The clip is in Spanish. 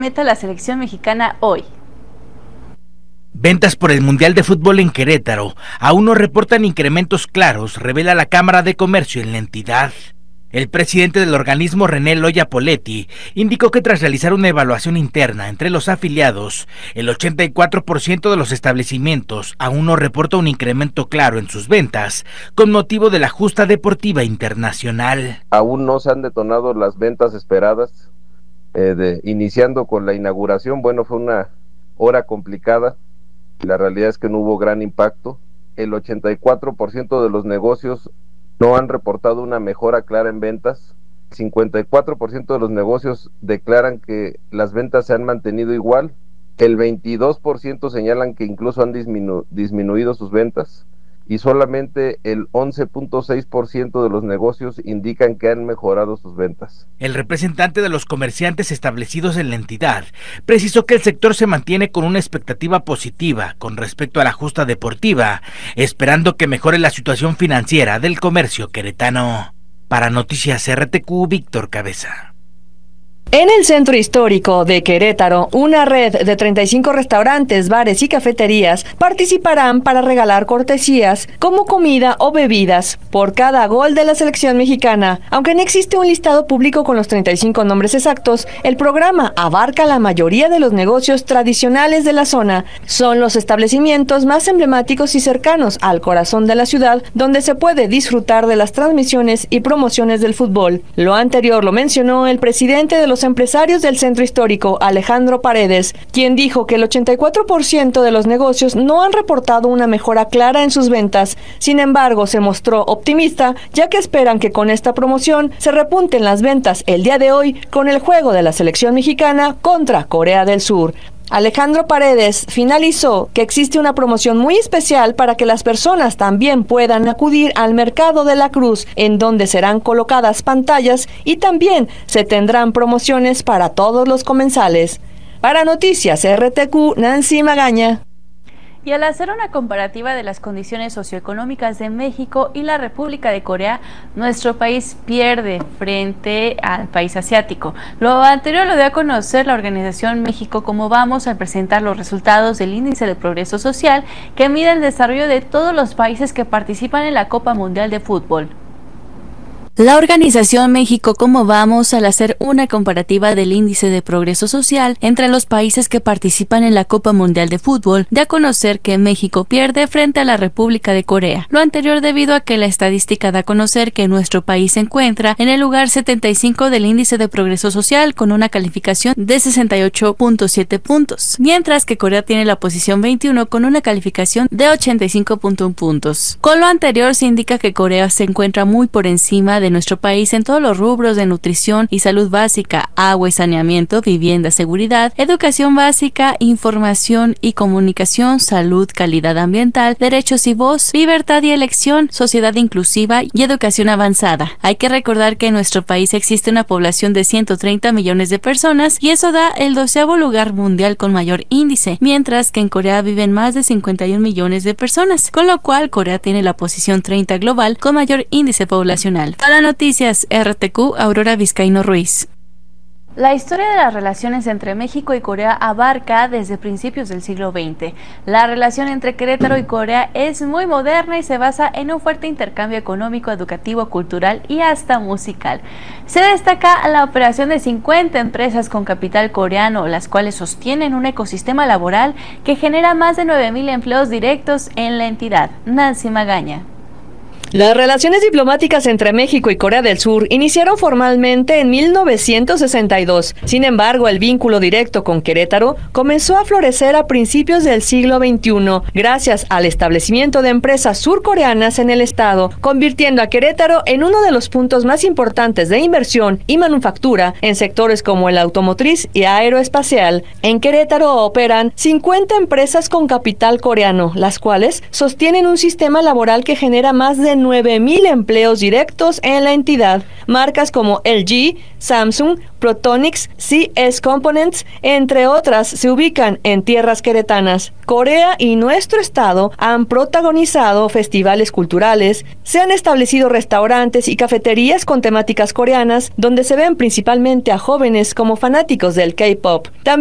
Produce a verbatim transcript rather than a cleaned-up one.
Meta la selección mexicana hoy. Ventas por el Mundial de Fútbol en Querétaro aún no reportan incrementos claros, revela la Cámara de Comercio en la entidad. El presidente del organismo, René Loya Poletti, indicó que tras realizar una evaluación interna entre los afiliados, el ochenta y cuatro por ciento de los establecimientos aún no reporta un incremento claro en sus ventas, con motivo de la justa deportiva internacional. Aún no se han detonado las ventas esperadas, eh, de, iniciando con la inauguración. Bueno, fue una hora complicada, la realidad es que no hubo gran impacto. El ochenta y cuatro por ciento de los negocios no han reportado una mejora clara en ventas. cincuenta y cuatro por ciento de los negocios declaran que las ventas se han mantenido igual. El veintidós por ciento señalan que incluso han disminu- disminuido sus ventas. Y solamente el once punto seis por ciento de los negocios indican que han mejorado sus ventas. El representante de los comerciantes establecidos en la entidad precisó que el sector se mantiene con una expectativa positiva con respecto a la justa deportiva, esperando que mejore la situación financiera del comercio queretano. Para Noticias R T Q, Víctor Cabeza. En el centro histórico de Querétaro, una red de treinta y cinco restaurantes, bares y cafeterías participarán para regalar cortesías como comida o bebidas por cada gol de la selección mexicana. Aunque no existe un listado público con los treinta y cinco nombres exactos, el programa abarca la mayoría de los negocios tradicionales de la zona. Son los establecimientos más emblemáticos y cercanos al corazón de la ciudad, donde se puede disfrutar de las transmisiones y promociones del fútbol. Lo anterior lo mencionó el presidente de los empresarios del centro histórico, Alejandro Paredes, quien dijo que el ochenta y cuatro por ciento de los negocios no han reportado una mejora clara en sus ventas. Sin embargo, se mostró optimista, ya que esperan que con esta promoción se repunten las ventas el día de hoy con el juego de la selección mexicana contra Corea del Sur. Alejandro Paredes finalizó que existe una promoción muy especial para que las personas también puedan acudir al Mercado de la Cruz, en donde serán colocadas pantallas y también se tendrán promociones para todos los comensales. Para Noticias R T Q, Nancy Magaña. Y al hacer una comparativa de las condiciones socioeconómicas de México y la República de Corea, nuestro país pierde frente al país asiático. Lo anterior lo dio a conocer la organización México Cómo Vamos al presentar los resultados del Índice de Progreso Social, que mide el desarrollo de todos los países que participan en la Copa Mundial de Fútbol. La organización México Cómo Vamos, al hacer una comparativa del índice de progreso social entre los países que participan en la Copa Mundial de Fútbol, da a conocer que México pierde frente a la República de Corea. Lo anterior debido a que la estadística da a conocer que nuestro país se encuentra en el lugar setenta y cinco del índice de progreso social con una calificación de sesenta y ocho punto siete puntos, mientras que Corea tiene la posición veintiuno con una calificación de ochenta y cinco punto uno puntos. Con lo anterior se indica que Corea se encuentra muy por encima de nuestro país en todos los rubros de nutrición y salud básica, agua y saneamiento, vivienda, seguridad, educación básica, información y comunicación, salud, calidad ambiental, derechos y voz, libertad y elección, sociedad inclusiva y educación avanzada. Hay que recordar que en nuestro país existe una población de ciento treinta millones de personas y eso da el doceavo lugar mundial con mayor índice, mientras que en Corea viven más de cincuenta y un millones de personas, con lo cual Corea tiene la posición treinta global con mayor índice poblacional. Para Noticias R T Q, Aurora Vizcaíno Ruiz. La historia de las relaciones entre México y Corea abarca desde principios del siglo veinte. La relación entre Querétaro y Corea es muy moderna y se basa en un fuerte intercambio económico, educativo, cultural y hasta musical. Se destaca la operación de cincuenta empresas con capital coreano, las cuales sostienen un ecosistema laboral que genera más de nueve mil empleos directos en la entidad. Nancy Magaña. Las relaciones diplomáticas entre México y Corea del Sur iniciaron formalmente en mil novecientos sesenta y dos. Sin embargo, el vínculo directo con Querétaro comenzó a florecer a principios del siglo veintiuno, gracias al establecimiento de empresas surcoreanas en el estado, convirtiendo a Querétaro en uno de los puntos más importantes de inversión y manufactura en sectores como el automotriz y aeroespacial. En Querétaro operan cincuenta empresas con capital coreano, las cuales sostienen un sistema laboral que genera más de nueve mil empleos directos en la entidad. Marcas como L G, Samsung, Protonix, C S Components, entre otras, se ubican en tierras queretanas. Corea y nuestro estado han protagonizado festivales culturales, se han establecido restaurantes y cafeterías con temáticas coreanas, donde se ven principalmente a jóvenes como fanáticos del K-pop.